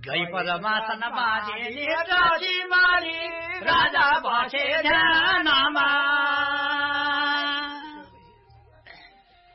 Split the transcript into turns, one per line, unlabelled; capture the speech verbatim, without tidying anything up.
गई पदमासन बाजे नेत्र सिमाली राजा बसे ध्यान